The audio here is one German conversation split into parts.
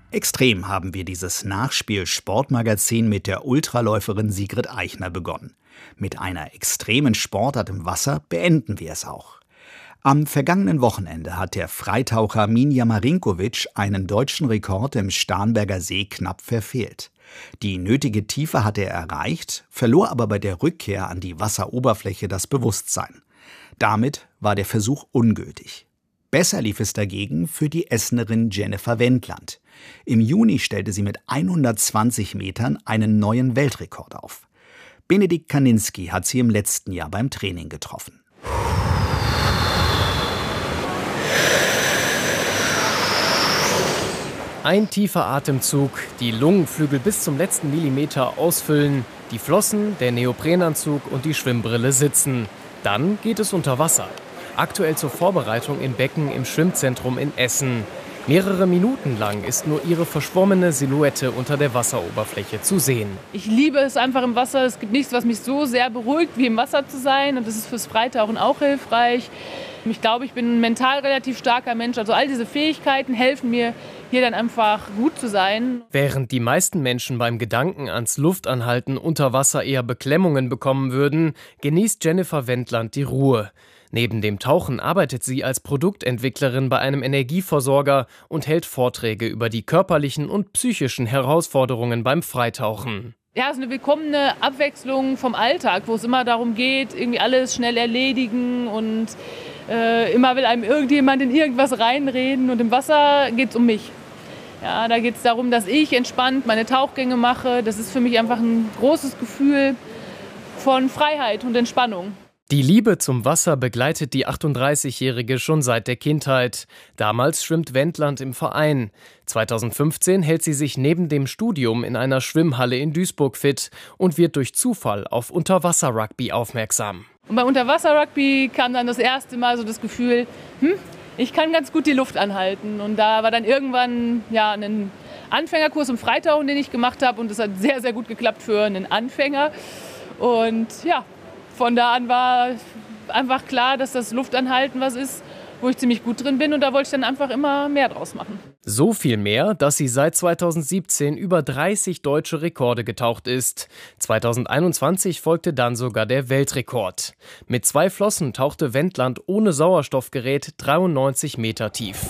Extrem haben wir dieses Nachspiel-Sportmagazin mit der Ultraläuferin Sigrid Eichner begonnen. Mit einer extremen Sportart im Wasser beenden wir es auch. Am vergangenen Wochenende hat der Freitaucher Minja Marinkovic einen deutschen Rekord im Starnberger See knapp verfehlt. Die nötige Tiefe hatte er erreicht, verlor aber bei der Rückkehr an die Wasseroberfläche das Bewusstsein. Damit war der Versuch ungültig. Besser lief es dagegen für die Essenerin Jennifer Wendland. Im Juni stellte sie mit 120 Metern einen neuen Weltrekord auf. Benedikt Kaninski hat sie im letzten Jahr beim Training getroffen. Ein tiefer Atemzug, die Lungenflügel bis zum letzten Millimeter ausfüllen, die Flossen, der Neoprenanzug und die Schwimmbrille sitzen. Dann geht es unter Wasser. Aktuell zur Vorbereitung im Becken im Schwimmzentrum in Essen. Mehrere Minuten lang ist nur ihre verschwommene Silhouette unter der Wasseroberfläche zu sehen. Ich liebe es einfach im Wasser. Es gibt nichts, was mich so sehr beruhigt, wie im Wasser zu sein. Und das ist fürs Freitauchen auch hilfreich. Ich glaube, ich bin ein mental relativ starker Mensch. Also all diese Fähigkeiten helfen mir, hier dann einfach gut zu sein. Während die meisten Menschen beim Gedanken ans Luftanhalten unter Wasser eher Beklemmungen bekommen würden, genießt Jennifer Wendland die Ruhe. Neben dem Tauchen arbeitet sie als Produktentwicklerin bei einem Energieversorger und hält Vorträge über die körperlichen und psychischen Herausforderungen beim Freitauchen. Ja, es ist eine willkommene Abwechslung vom Alltag, wo es immer darum geht, irgendwie alles schnell erledigen und immer will einem irgendjemand in irgendwas reinreden. Und im Wasser geht es um mich. Ja, da geht es darum, dass ich entspannt meine Tauchgänge mache. Das ist für mich einfach ein großes Gefühl von Freiheit und Entspannung. Die Liebe zum Wasser begleitet die 38-Jährige schon seit der Kindheit. Damals schwimmt Wendland im Verein. 2015 hält sie sich neben dem Studium in einer Schwimmhalle in Duisburg fit und wird durch Zufall auf Unterwasser-Rugby aufmerksam. Und beim Unterwasser-Rugby kam dann das erste Mal so das Gefühl, ich kann ganz gut die Luft anhalten. Und da war dann irgendwann ein Anfängerkurs im Freitauchen, den ich gemacht habe. Und das hat sehr, sehr gut geklappt für einen Anfänger. Und ja, von da an war einfach klar, dass das Luftanhalten was ist, wo ich ziemlich gut drin bin. Und da wollte ich dann einfach immer mehr draus machen. So viel mehr, dass sie seit 2017 über 30 deutsche Rekorde getaucht ist. 2021 folgte dann sogar der Weltrekord. Mit 2 Flossen tauchte Wendland ohne Sauerstoffgerät 93 Meter tief.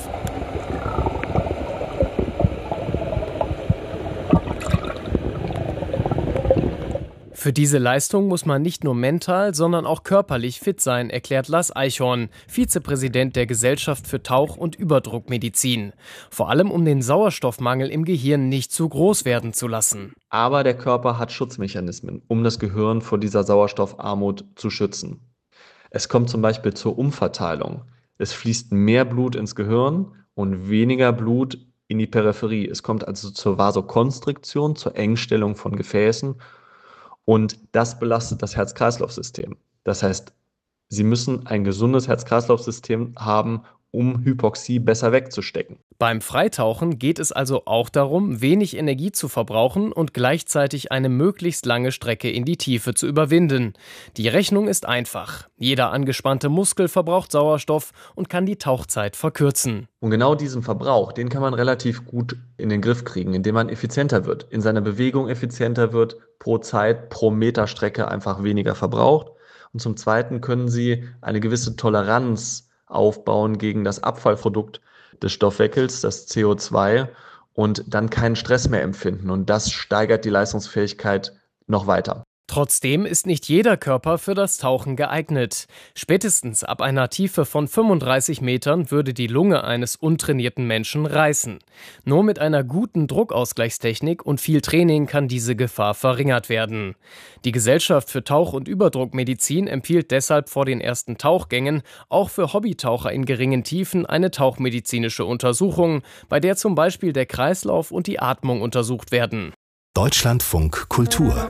Für diese Leistung muss man nicht nur mental, sondern auch körperlich fit sein, erklärt Lars Eichhorn, Vizepräsident der Gesellschaft für Tauch- und Überdruckmedizin. Vor allem, um den Sauerstoffmangel im Gehirn nicht zu groß werden zu lassen. Aber der Körper hat Schutzmechanismen, um das Gehirn vor dieser Sauerstoffarmut zu schützen. Es kommt zum Beispiel zur Umverteilung. Es fließt mehr Blut ins Gehirn und weniger Blut in die Peripherie. Es kommt also zur Vasokonstriktion, zur Engstellung von Gefäßen. Und das belastet das Herz-Kreislauf-System. Das heißt, Sie müssen ein gesundes Herz-Kreislauf-System haben, um Hypoxie besser wegzustecken. Beim Freitauchen geht es also auch darum, wenig Energie zu verbrauchen und gleichzeitig eine möglichst lange Strecke in die Tiefe zu überwinden. Die Rechnung ist einfach. Jeder angespannte Muskel verbraucht Sauerstoff und kann die Tauchzeit verkürzen. Und genau diesen Verbrauch, den kann man relativ gut in den Griff kriegen, indem man effizienter wird, in seiner Bewegung effizienter wird, pro Zeit, pro Meter Strecke einfach weniger verbraucht. Und zum Zweiten können Sie eine gewisse Toleranz aufbauen gegen das Abfallprodukt des Stoffwechsels, das CO2, und dann keinen Stress mehr empfinden. Und das steigert die Leistungsfähigkeit noch weiter. Trotzdem ist nicht jeder Körper für das Tauchen geeignet. Spätestens ab einer Tiefe von 35 Metern würde die Lunge eines untrainierten Menschen reißen. Nur mit einer guten Druckausgleichstechnik und viel Training kann diese Gefahr verringert werden. Die Gesellschaft für Tauch- und Überdruckmedizin empfiehlt deshalb vor den ersten Tauchgängen auch für Hobbytaucher in geringen Tiefen eine tauchmedizinische Untersuchung, bei der zum Beispiel der Kreislauf und die Atmung untersucht werden. Deutschlandfunk Kultur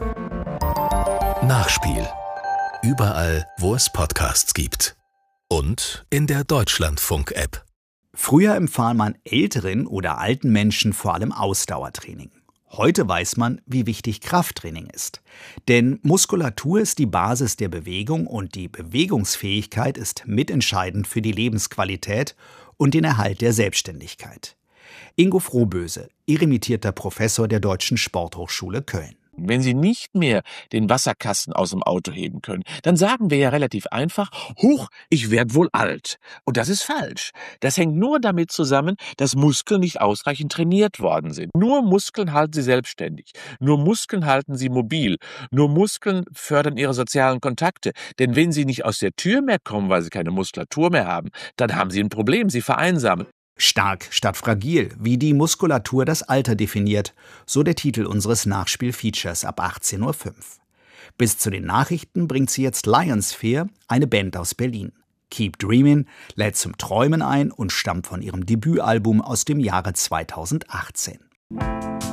Nachspiel. Überall, wo es Podcasts gibt. Und in der Deutschlandfunk-App. Früher empfahl man älteren oder alten Menschen vor allem Ausdauertraining. Heute weiß man, wie wichtig Krafttraining ist. Denn Muskulatur ist die Basis der Bewegung und die Bewegungsfähigkeit ist mitentscheidend für die Lebensqualität und den Erhalt der Selbstständigkeit. Ingo Frohböse, emeritierter Professor der Deutschen Sporthochschule Köln. Wenn Sie nicht mehr den Wasserkasten aus dem Auto heben können, dann sagen wir ja relativ einfach, huch, ich werd wohl alt. Und das ist falsch. Das hängt nur damit zusammen, dass Muskeln nicht ausreichend trainiert worden sind. Nur Muskeln halten Sie selbstständig. Nur Muskeln halten Sie mobil. Nur Muskeln fördern Ihre sozialen Kontakte. Denn wenn Sie nicht aus der Tür mehr kommen, weil Sie keine Muskulatur mehr haben, dann haben Sie ein Problem. Sie vereinsamen. Stark statt fragil, wie die Muskulatur das Alter definiert, so der Titel unseres Nachspiel-Features ab 18:05 Uhr. Bis zu den Nachrichten bringt sie jetzt Lionsphere, eine Band aus Berlin. Keep Dreamin' lädt zum Träumen ein und stammt von ihrem Debütalbum aus dem Jahre 2018.